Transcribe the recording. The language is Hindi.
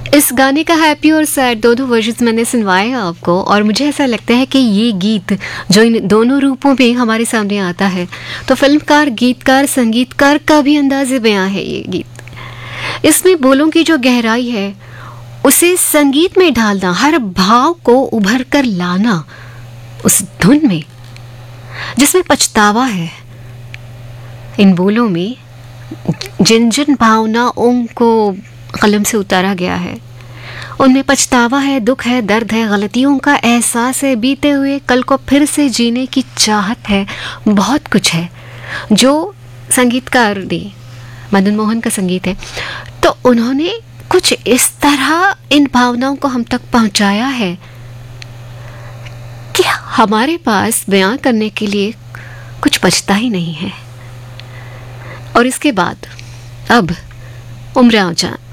इस गाने का हैप्पी और सैड दोनों वर्जन्स मैंने सुनवाए आपको, और मुझे ऐसा लगता है कि ये गीत जो इन दोनों रूपों में हमारे सामने आता है, तो फिल्मकार, गीतकार, संगीतकार का भी अंदाज़े बयां है ये गीत। इसमें बोलों की जो गहराई है उसे संगीत में ढालना, हर भाव को उभर कर लाना उस धुन में जिसमें पछतावा है। इन बोलों में जिन जिन भावनाओं को कलम से उतारा गया है उनमें पछतावा है, दुख है, दर्द है, गलतियों का एहसास है, बीते हुए कल को फिर से जीने की चाहत है, बहुत कुछ है जो संगीतकार ने, मदन मोहन का संगीत है, तो उन्होंने कुछ इस तरह इन भावनाओं को हम तक पहुंचाया है कि हमारे पास बयां करने के लिए कुछ बचता ही नहीं है। और इसके बाद अब उम्र जान